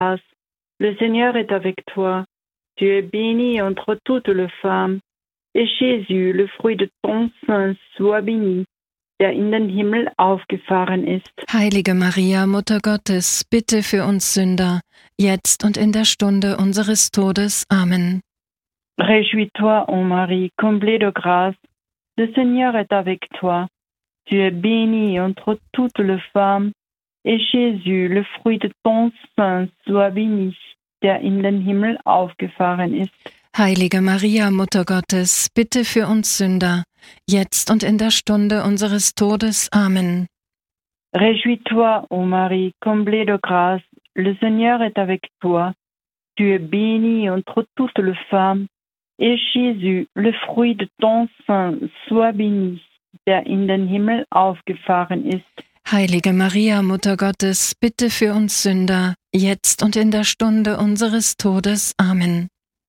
grâce, le Seigneur est avec toi. Tu es bénie entre toutes les femmes, et Jésus, le fruit de ton sein, soit béni, der in den Himmel aufgefahren ist. Heilige Maria, Mutter Gottes, bitte für uns Sünder, jetzt und in der Stunde unseres Todes. Amen. Réjouis-toi, ô Marie, comblée de grâce, le Seigneur est avec toi. Tu es bénie entre toutes les femmes, et Jésus, le fruit de ton sein, soit béni, der in den Himmel aufgefahren ist. Heilige Maria, Mutter Gottes, bitte für uns Sünder, jetzt und in der Stunde unseres Todes. Amen. Réjouis-toi, ô Marie, comblée de grâce, le Seigneur est avec toi. Tu es bénie entre toutes les femmes, et Jésus, le fruit de ton sein, soit béni, der in den Himmel aufgefahren ist. Heilige Maria, Mutter Gottes, bitte für uns Sünder, jetzt und in der Stunde unseres Todes. Amen.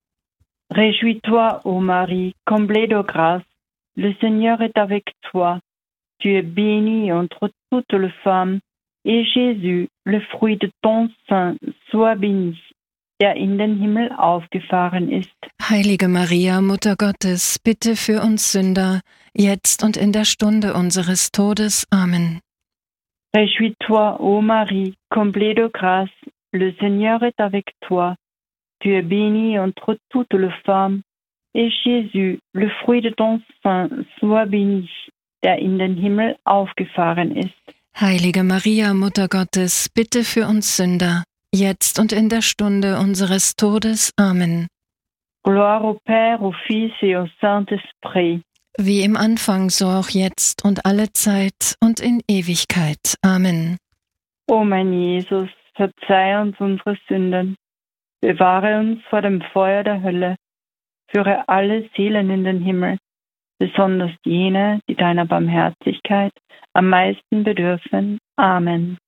Réjouis-toi, ô Marie, comblée de grâce, le Seigneur est avec toi. Tu es bénie entre toutes les femmes, et Jésus, le fruit de ton sein, soit béni, der in den Himmel aufgefahren ist. Heilige Maria, Mutter Gottes, bitte für uns Sünder, jetzt und in der Stunde unseres Todes. Amen. Réjouis-toi, ô Marie, comblée de grâce, le Seigneur est avec toi. Tu es bénie entre toutes les femmes, et Jésus, le fruit de ton sein, soit béni, der in den Himmel aufgefahren ist. Heilige Maria, Mutter Gottes, bitte für uns Sünder, jetzt und in der Stunde unseres Todes. Amen. Gloire au Père, au Fils et au Saint-Esprit. Wie im Anfang, so auch jetzt und alle Zeit und in Ewigkeit. Amen. O mein Jesus, verzeih uns unsere Sünden, bewahre uns vor dem Feuer der Hölle, führe alle Seelen in den Himmel, besonders jene, die deiner Barmherzigkeit am meisten bedürfen. Amen.